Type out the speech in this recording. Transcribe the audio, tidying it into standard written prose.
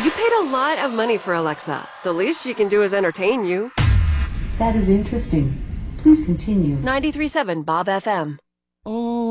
You paid a lot of money for Alexa. The least she can do is entertain you. That is interesting. Please continue. 93.7 Bob FM. Oh.